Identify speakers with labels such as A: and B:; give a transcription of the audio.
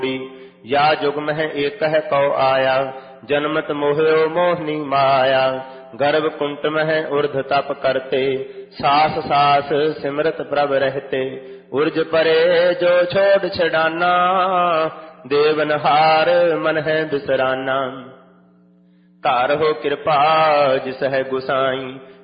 A: या जुग मह एक है कौ आया, जन्मत मोह्यो मोहनी माया। गर्भ कुंट मह ऊर्ध तप करते, सास सास सिमरत प्रभ रहते। उर्ज परे जो छोड़ छड़ाना, देवनहार मन है बिसराना। तार हो कृपा जिस है गुसाई,